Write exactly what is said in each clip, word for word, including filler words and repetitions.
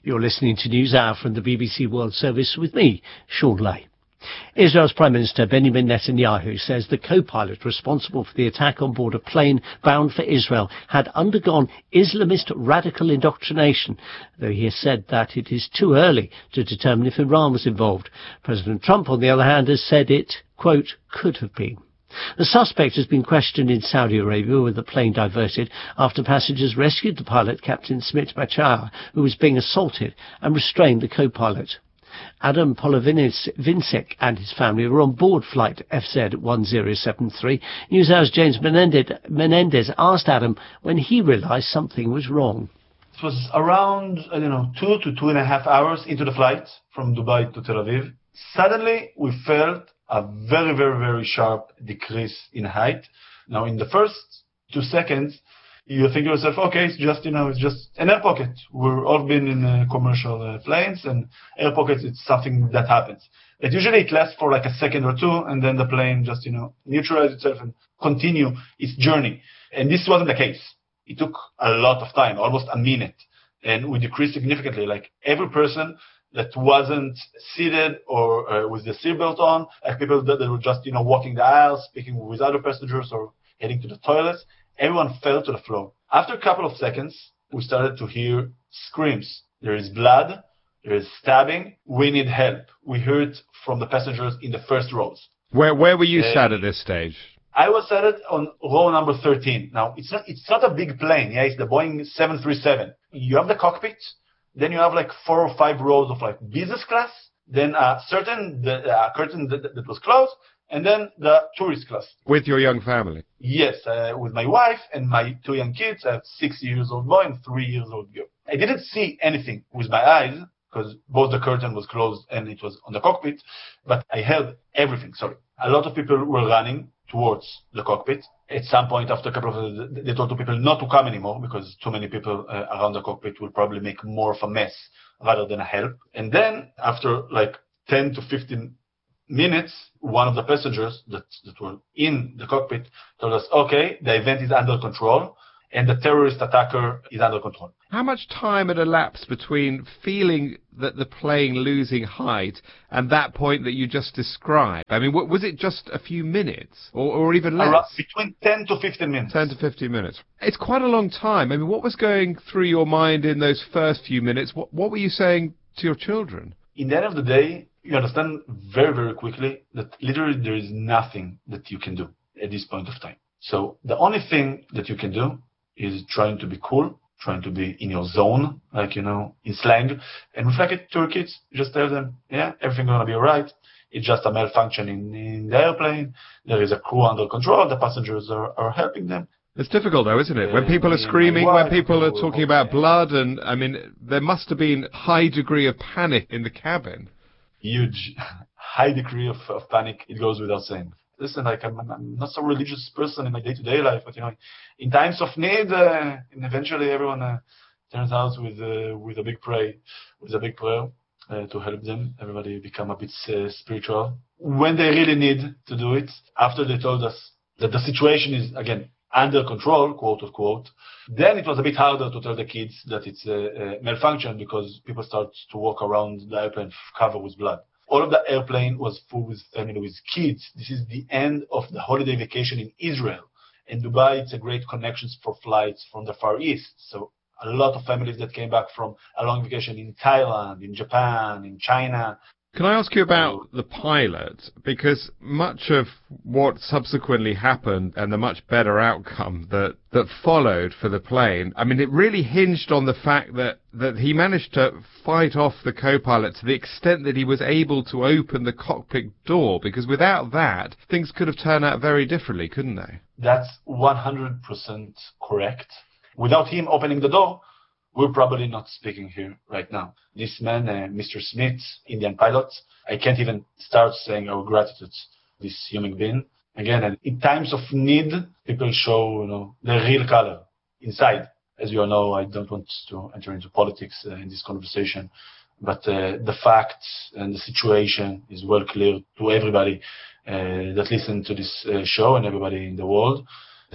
You're listening to NewsHour from the B B C World Service with me, Sean Lay. Israel's Prime Minister Benjamin Netanyahu says the co-pilot responsible for the attack on board a plane bound for Israel had undergone Islamist radical indoctrination, though he has said that it is too early to determine if Iran was involved. President Trump, on the other hand, has said it, quote, could have been. The suspect has been questioned in Saudi Arabia with the plane diverted after passengers rescued the pilot, Captain Smit Machar, who was being assaulted, and restrained the co-pilot. Adam Polovinsek and his family were on board flight F Z one zero seven three. NewsHour's James Menendez asked Adam when he realised something was wrong. It was around, I don't know, two to two and a half hours into the flight from Dubai to Tel Aviv. Suddenly, we felt a very, very, very sharp decrease in height. Now, in the first two seconds, you think to yourself, okay, it's just, you know, it's just an air pocket. We've all been in uh, commercial uh, planes, and air pockets, it's something that happens. But usually it lasts for like a second or two, and then the plane just, you know, neutralizes itself and continue its journey. And this wasn't the case. It took a lot of time, almost a minute. And we decreased significantly. Like every person that wasn't seated or uh, with the seatbelt on, like people that, that were just, you know, walking the aisles, speaking with other passengers or heading to the toilets, everyone fell to the floor. After a couple of seconds, we started to hear screams. There is blood. There is stabbing. We need help. We heard from the passengers in the first rows. Where where were you uh, sat at this stage? I was sat on row number thirteen. Now, it's not it's not a big plane. Yeah, it's the Boeing seven thirty-seven. You have the cockpit. Then you have like four or five rows of like business class. Then a certain the, uh, curtain that, that was closed. And then the tourist class. With your young family? Yes, uh, with my wife and my two young kids. I have six years old boy and three years old girl. I didn't see anything with my eyes because both the curtain was closed and it was on the cockpit, but I heard everything. Sorry. A lot of people were running towards the cockpit. At some point, after a couple of, they told the people not to come anymore because too many people uh, around the cockpit will probably make more of a mess rather than a help. And then after like ten to fifteen minutes, one of the passengers that, that were in the cockpit told us, okay, the event is under control and the terrorist attacker is under control. How much time had elapsed between feeling that the plane losing height and that point that you just described? I mean, was it just a few minutes or, or even less? Around between ten to fifteen minutes. ten to fifteen minutes. It's quite a long time. I mean, what was going through your mind in those first few minutes? What, what were you saying to your children? In the end of the day, you understand very, very quickly that literally there is nothing that you can do at this point of time. So the only thing that you can do is trying to be cool, trying to be in your zone, like, you know, in slang, and reflect it to your kids. Just tell them, yeah, everything's going to be all right. It's just a malfunction in, in the airplane. There is a crew under control. The passengers are, are helping them. It's difficult, though, isn't it? When people are screaming, when people are talking about blood, and, I mean, there must have been a high degree of panic in the cabin. Huge, high degree of, of panic. It goes without saying. Listen, like I'm, I'm not so religious person in my day-to-day life, but you know, in times of need, uh, and eventually everyone uh, turns out with uh, with a big pray, with a big prayer uh, to help them. Everybody become a bit uh, spiritual when they really need to do it. After they told us that the situation is again under control, quote unquote, then it was a bit harder to tell the kids that it's a, a malfunction because people start to walk around the airplane covered with blood. All of the airplane was full with family, with kids. This is the end of the holiday vacation in Israel. In Dubai, it's a great connections for flights from the Far East. So a lot of families that came back from a long vacation in Thailand, in Japan, in China. Can I ask you about the pilot? Because much of what subsequently happened and the much better outcome that, that followed for the plane, I mean, it really hinged on the fact that, that he managed to fight off the co-pilot to the extent that he was able to open the cockpit door, because without that, things could have turned out very differently, couldn't they? That's one hundred percent correct. Without him opening the door, we're probably not speaking here right now. This man, uh, Mister Smith, Indian pilot, I can't even start saying our gratitude to this human being. Again, in times of need, people show, you know, their real color inside. As you all know, I don't want to enter into politics uh, in this conversation, but uh, the facts and the situation is well clear to everybody uh, that listen to this uh, show and everybody in the world.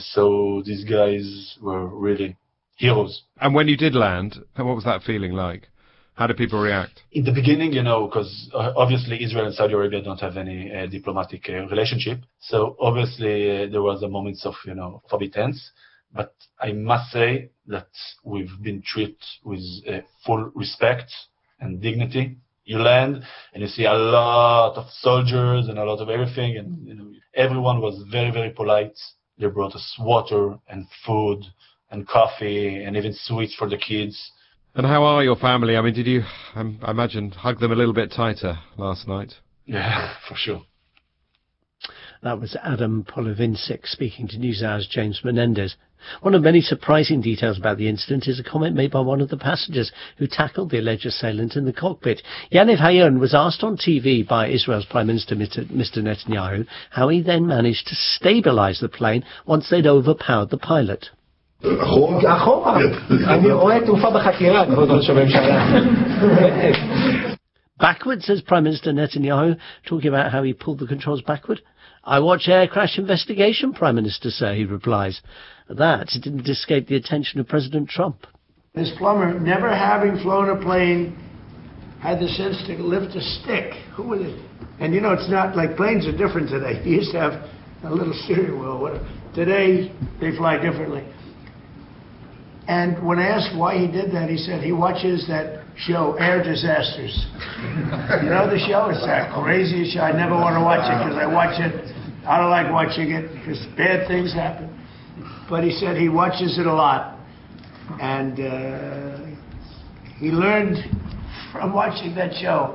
So these guys were really heroes. And when you did land, what was that feeling like? How do people react? In the beginning, you know, because uh, obviously Israel and Saudi Arabia don't have any uh, diplomatic uh, relationship. So obviously uh, there was a moments of, you know, of a bit tense. But I must say that we've been treated with uh, full respect and dignity. You land and you see a lot of soldiers and a lot of everything. And you know, everyone was very, very polite. They brought us water and food and coffee and even sweets for the kids. And how are your family? I mean, did you, um, I imagine, hug them a little bit tighter last night? Yeah, for sure. That was Adam Polovinsik speaking to NewsHour's James Menendez. One of many surprising details about the incident is a comment made by one of the passengers who tackled the alleged assailant in the cockpit. Yaniv Hayon was asked on T V by Israel's Prime Minister, Mister Netanyahu, how he then managed to stabilize the plane once they'd overpowered the pilot. Backward, says Prime Minister Netanyahu, talking about how he pulled the controls backward. I watch air crash investigation, Prime Minister, sir, he replies. That didn't escape the attention of President Trump. This plumber, never having flown a plane, had the sense to lift a stick. Who was it? And you know, it's not like planes are different today. You used to have a little steering wheel. Whatever. Today, they fly differently. And when I asked why he did that, he said he watches that show, Air Disasters. You know the show? It's that crazy show. I never want to watch it because I watch it. I don't like watching it because bad things happen. But he said he watches it a lot. And uh, he learned from watching that show.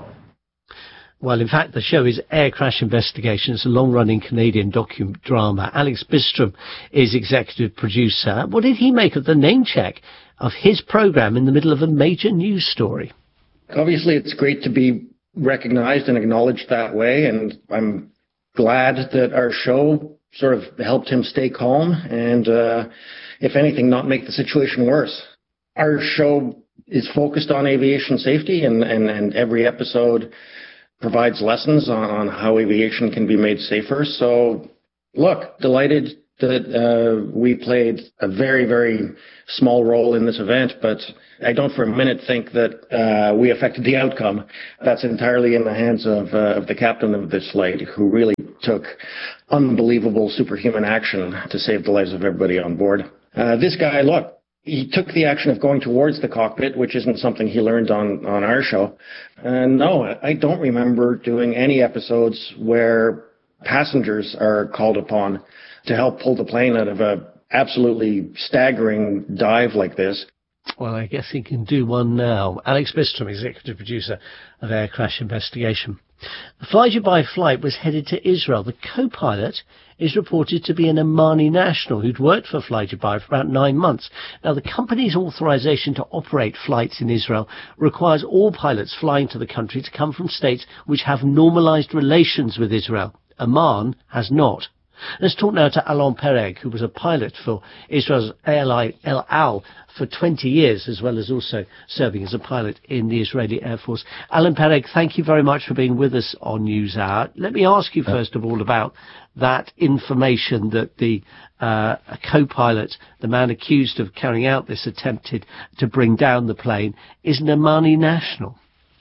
Well, in fact, the show is Air Crash Investigation. It's a long-running Canadian docu-drama. Alex Bistrom is executive producer. What did he make of the name check of his program in the middle of a major news story? Obviously, it's great to be recognized and acknowledged that way, and I'm glad that our show sort of helped him stay calm and, uh, if anything, not make the situation worse. Our show is focused on aviation safety, and, and, and every episode provides lessons on, on how aviation can be made safer. So, look, delighted that uh, we played a very, very small role in this event, but I don't for a minute think that uh, we affected the outcome. That's entirely in the hands of, uh, of the captain of this flight, who really took unbelievable superhuman action to save the lives of everybody on board. Uh, this guy, look, he took the action of going towards the cockpit, which isn't something he learned on, on our show. And no, I don't remember doing any episodes where passengers are called upon to help pull the plane out of a absolutely staggering dive like this. Well, I guess he can do one now. Alex Bistrom, executive producer of Air Crash Investigation. The Fly Dubai flight was headed to Israel. The co-pilot is reported to be an Omani national who'd worked for Fly Dubai for about nine months. Now, the company's authorization to operate flights in Israel requires all pilots flying to the country to come from states which have normalized relations with Israel. Oman has not. Let's talk now to Alon Pereg, who was a pilot for Israel's airline El Al for twenty years, as well as also serving as a pilot in the Israeli Air Force. Alon Pereg, thank you very much for being with us on NewsHour. Let me ask you first of all about that information that the uh, co-pilot, the man accused of carrying out this attempted to bring down the plane, is an Omani national.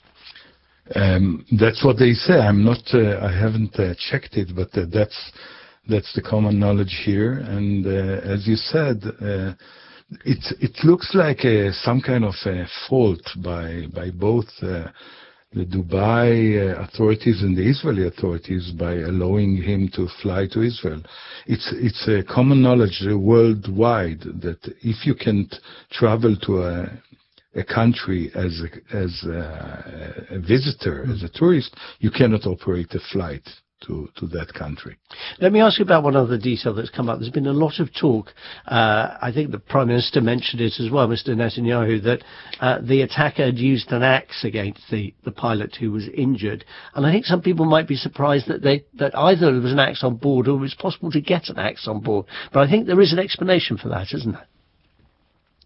Um, that's what they say. I'm not. Uh, I haven't uh, checked it, but uh, that's. That's the common knowledge here, and uh, as you said, uh, it it looks like uh, some kind of uh, fault by by both uh, the Dubai uh, authorities and the Israeli authorities by allowing him to fly to Israel. It's it's a common knowledge worldwide that if you can't travel to a a country as a, as a, a visitor, as a tourist, you cannot operate a flight to, to that country. Let me ask you about one other detail that's come up. There's been a lot of talk, uh, I think the Prime Minister mentioned it as well, Mister Netanyahu, that uh, the attacker had used an axe against the, the pilot who was injured. And I think some people might be surprised that they that either there was an axe on board or it was possible to get an axe on board. But I think there is an explanation for that, isn't there?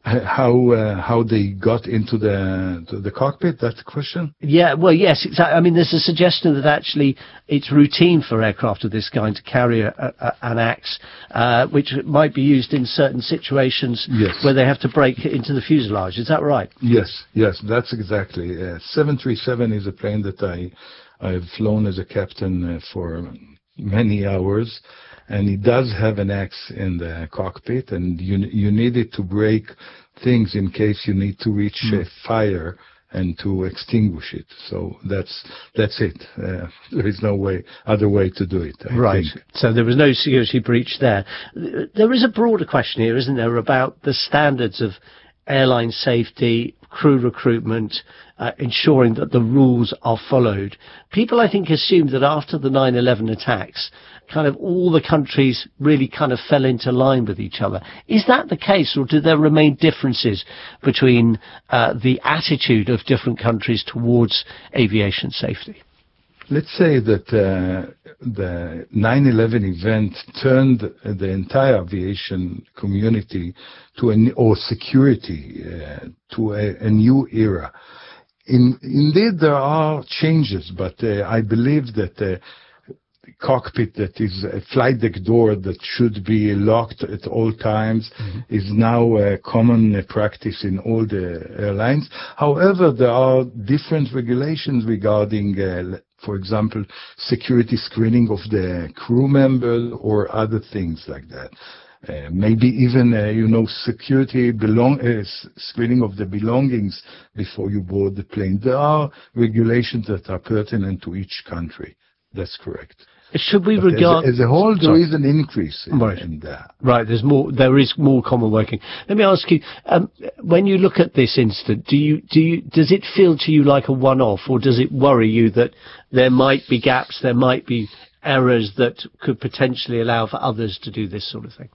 how uh, how they got into the to the cockpit? That's the question. Yeah, well, yes, exactly. I mean, there's a suggestion that actually it's routine for aircraft of this kind to carry a, a, an axe, uh, which might be used in certain situations yes. where they have to break into the fuselage. Is that right? Yes, yes, that's exactly. Uh, seven thirty-seven is a plane that I I've flown as a captain uh, for many hours. And it does have an axe in the cockpit, and you you need it to break things in case you need to reach mm. a fire and to extinguish it. So that's that's it. Uh, there is no way other way to do it. I right. think. So there was no security breach there. There is a broader question here, isn't there, about the standards of airline safety, crew recruitment, uh, ensuring that the rules are followed. People, I think, assumed that after the nine eleven attacks, kind of all the countries really kind of fell into line with each other. Is that the case, or do there remain differences between uh, the attitude of different countries towards aviation safety? Let's say that uh, the nine eleven event turned the entire aviation community to an, or security uh, to a, a new era. In, indeed, there are changes, but uh, I believe that the cockpit that is a flight deck door that should be locked at all times mm-hmm. is now a common practice in all the airlines. However, there are different regulations regarding uh, for example, security screening of the crew members or other things like that. Uh, maybe even, uh, you know, security belong uh, screening of the belongings before you board the plane. There are regulations that are pertinent to each country. That's correct. Should we but regard as a, as a whole, there Sorry. is an increase in, right. in that. Right. There's more. There is more common working. Let me ask you: um, when you look at this incident, do you do you does it feel to you like a one-off, or does it worry you that there might be gaps, there might be errors that could potentially allow for others to do this sort of thing?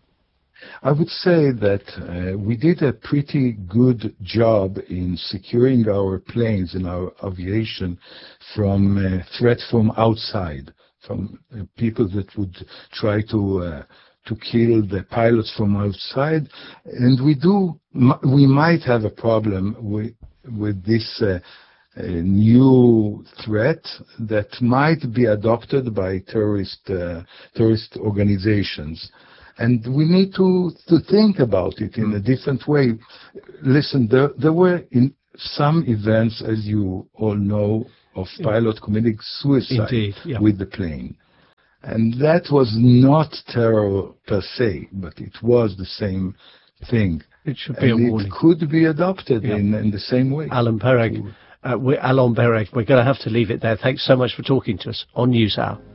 I would say that uh, we did a pretty good job in securing our planes and our aviation from uh, threat from outside, from uh, people that would try to uh, to kill the pilots from outside. And we do, we might have a problem with, with this uh, a new threat that might be adopted by terrorist uh, terrorist organizations. And we need to, to think about it in a different way. Listen, there, there were in some events, as you all know, of pilots committing suicide Indeed, yeah. with the plane. And that was not terror per se, but it was the same thing. It should be and a warning. It could be adopted yeah. in, in the same way. Alon Pereg, uh, we're, Alon Pereg, we're going to have to leave it there. Thanks so much for talking to us on NewsHour.